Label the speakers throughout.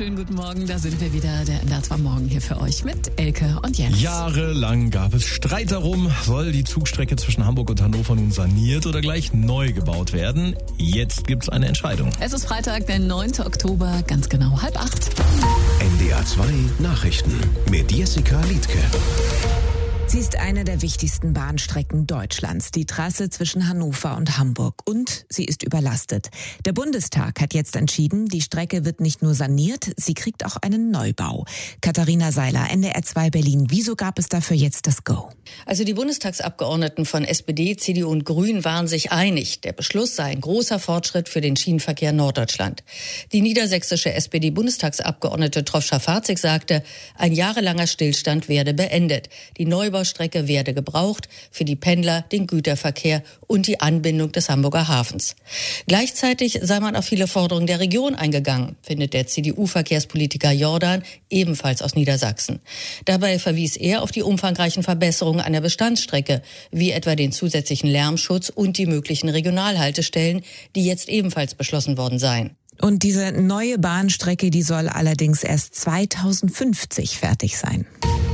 Speaker 1: wunderschönen guten Morgen. Da sind wir wieder, der NDR 2 Morgen hier für euch mit Elke und Jens.
Speaker 2: Jahrelang gab es Streit darum, soll die Zugstrecke zwischen Hamburg und Hannover nun saniert oder gleich neu gebaut werden? Jetzt gibt's eine Entscheidung.
Speaker 1: Es ist Freitag, der 9. Oktober, ganz genau 7:30.
Speaker 3: NDR 2 Nachrichten mit Jessica Liedtke.
Speaker 4: Sie ist eine der wichtigsten Bahnstrecken Deutschlands, die Trasse zwischen Hannover und Hamburg. Und sie ist überlastet. Der Bundestag hat jetzt entschieden, die Strecke wird nicht nur saniert, sie kriegt auch einen Neubau. Katharina Seiler, NDR 2 Berlin. Wieso gab es dafür jetzt das Go?
Speaker 5: Also die Bundestagsabgeordneten von SPD, CDU und Grünen waren sich einig. Der Beschluss sei ein großer Fortschritt für den Schienenverkehr in Norddeutschland. Die niedersächsische SPD-Bundestagsabgeordnete Troschka-Farzig sagte, ein jahrelanger Stillstand werde beendet. Die Neubaustrecke werde gebraucht für die Pendler, den Güterverkehr und die Anbindung des Hamburger Hafens. Gleichzeitig sei man auf viele Forderungen der Region eingegangen, findet der CDU-Verkehrspolitiker Jordan, ebenfalls aus Niedersachsen. Dabei verwies er auf die umfangreichen Verbesserungen an der Bestandsstrecke, wie etwa den zusätzlichen Lärmschutz und die möglichen Regionalhaltestellen, die jetzt ebenfalls beschlossen worden seien.
Speaker 4: Und diese neue Bahnstrecke, die soll allerdings erst 2050 fertig sein.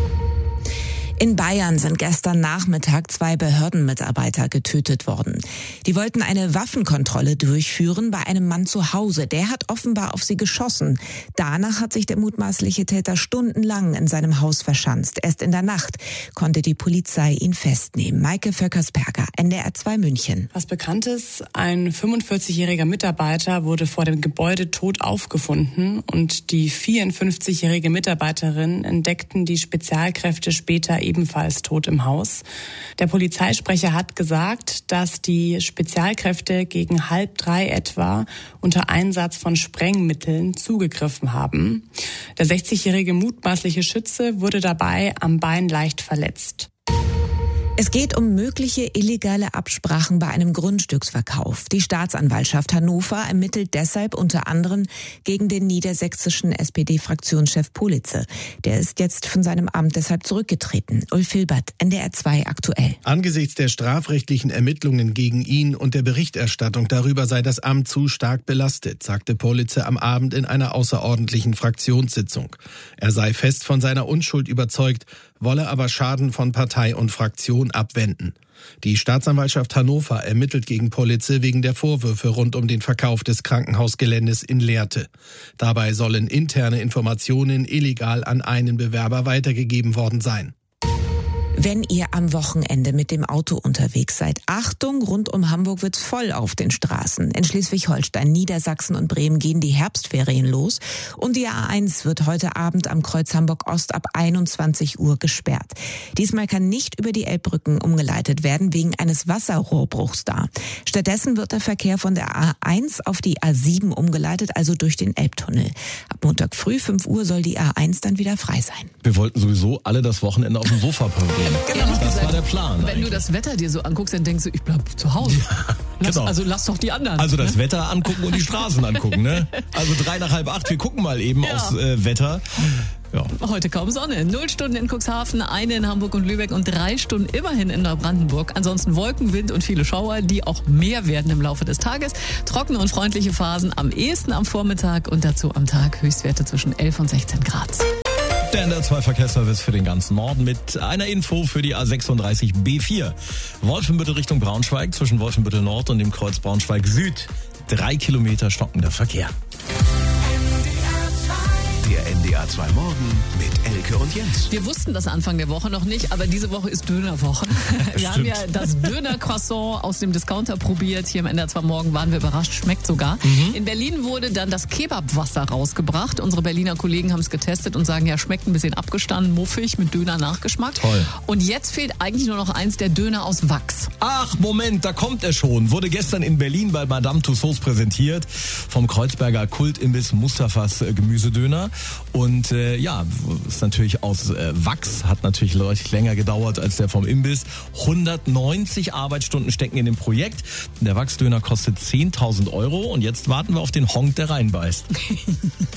Speaker 4: In Bayern sind gestern Nachmittag 2 Behördenmitarbeiter getötet worden. Die wollten eine Waffenkontrolle durchführen bei einem Mann zu Hause. Der hat offenbar auf sie geschossen. Danach hat sich der mutmaßliche Täter stundenlang in seinem Haus verschanzt. Erst in der Nacht konnte die Polizei ihn festnehmen. Maike Vöckersberger, NDR 2 München.
Speaker 6: Was bekannt ist, ein 45-jähriger Mitarbeiter wurde vor dem Gebäude tot aufgefunden und die 54-jährige Mitarbeiterin entdeckten die Spezialkräfte später ebenfalls tot im Haus. Der Polizeisprecher hat gesagt, dass die Spezialkräfte gegen 2:30 etwa unter Einsatz von Sprengmitteln zugegriffen haben. Der 60-jährige mutmaßliche Schütze wurde dabei am Bein leicht verletzt.
Speaker 4: Es geht um mögliche illegale Absprachen bei einem Grundstücksverkauf. Die Staatsanwaltschaft Hannover ermittelt deshalb unter anderem gegen den niedersächsischen SPD-Fraktionschef Politze. Der ist jetzt von seinem Amt deshalb zurückgetreten. Ulf Hilbert, NDR 2 aktuell.
Speaker 7: Angesichts der strafrechtlichen Ermittlungen gegen ihn und der Berichterstattung darüber sei das Amt zu stark belastet, sagte Politze am Abend in einer außerordentlichen Fraktionssitzung. Er sei fest von seiner Unschuld überzeugt, wolle aber Schaden von Partei und Fraktion abwenden. Die Staatsanwaltschaft Hannover ermittelt gegen Politze wegen der Vorwürfe rund um den Verkauf des Krankenhausgeländes in Lehrte. Dabei sollen interne Informationen illegal an einen Bewerber weitergegeben worden sein.
Speaker 4: Wenn ihr am Wochenende mit dem Auto unterwegs seid, Achtung, rund um Hamburg wird's voll auf den Straßen. In Schleswig-Holstein, Niedersachsen und Bremen gehen die Herbstferien los und die A1 wird heute Abend am Kreuz Hamburg-Ost ab 21 Uhr gesperrt. Diesmal kann nicht über die Elbbrücken umgeleitet werden wegen eines Wasserrohrbruchs da. Stattdessen wird der Verkehr von der A1 auf die A7 umgeleitet, also durch den Elbtunnel. Ab Montag früh 5 Uhr soll die A1 dann wieder frei sein.
Speaker 2: Wir wollten sowieso alle das Wochenende auf dem Sofa parieren.
Speaker 1: Genau,
Speaker 2: das war der Plan.
Speaker 1: Wenn du das Wetter dir so anguckst, dann denkst du, ich bleib zu Hause. Ja, genau. Lass doch die anderen.
Speaker 2: Also das Wetter angucken und die Straßen angucken, ne? Also 7:03 nach 7:30, wir gucken mal eben aufs Wetter. Ja.
Speaker 1: Heute kaum Sonne. 0 Stunden in Cuxhaven, 1 in Hamburg und Lübeck und 3 Stunden immerhin in Neubrandenburg. Ansonsten Wolken, Wind und viele Schauer, die auch mehr werden im Laufe des Tages. Trockene und freundliche Phasen am ehesten am Vormittag und dazu am Tag Höchstwerte zwischen 11 und 16 Grad.
Speaker 2: Der NDR 2 Verkehrsservice für den ganzen Norden mit einer Info für die A36 B4. Wolfenbüttel Richtung Braunschweig zwischen Wolfenbüttel Nord und dem Kreuz Braunschweig Süd. 3 Kilometer stockender Verkehr.
Speaker 3: Der NDR 2 Morgen mit Elke und Jens.
Speaker 1: Wir wussten das Anfang der Woche noch nicht, aber diese Woche ist Dönerwoche. Wir haben ja das Döner-Croissant aus dem Discounter probiert. Hier im NDR 2 Morgen waren wir überrascht, schmeckt sogar. In Berlin wurde dann das Kebabwasser rausgebracht. Unsere Berliner Kollegen haben es getestet und sagen, ja, schmeckt ein bisschen abgestanden, muffig, mit Döner-Nachgeschmack.
Speaker 2: Toll.
Speaker 1: Und jetzt fehlt eigentlich nur noch eins, der Döner aus Wachs.
Speaker 2: Ach, Moment, da kommt er schon. Wurde gestern in Berlin bei Madame Tussauds präsentiert. Vom Kreuzberger Kultimbiss Mustafas Gemüsedöner. Und ist natürlich aus Wachs, hat natürlich deutlich länger gedauert als der vom Imbiss. 190 Arbeitsstunden stecken in dem Projekt. Der Wachsdöner kostet 10.000 € und jetzt warten wir auf den Honk, der reinbeißt.